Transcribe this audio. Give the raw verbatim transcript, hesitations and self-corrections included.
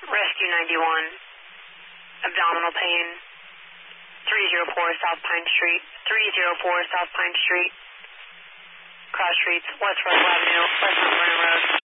Rescue ninety-one, abdominal pain, three oh four South Pine Street, three oh four South Pine Street, cross streets, West Russell Avenue, West Mount Vernon Road.